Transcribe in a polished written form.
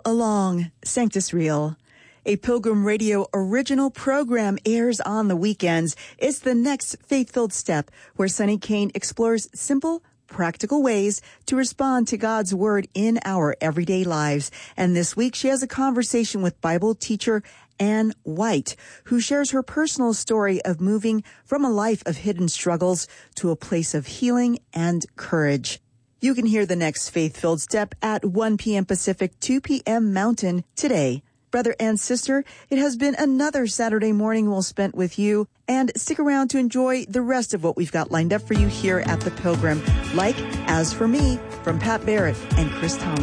along, Sanctus Real. A Pilgrim Radio original program airs on the weekends. It's the next faith-filled step where Sunny Kane explores simple, practical ways to respond to God's Word in our everyday lives. And this week she has a conversation with Bible teacher Ann White, who shares her personal story of moving from a life of hidden struggles to a place of healing and courage. You can hear the next faith-filled step at 1 p.m. Pacific, 2 p.m. Mountain today. Brother and sister, it has been another Saturday morning well spent with you, and stick around to enjoy the rest of what we've got lined up for you here at the Pilgrim, like As For Me from Pat Barrett and Chris Thomas.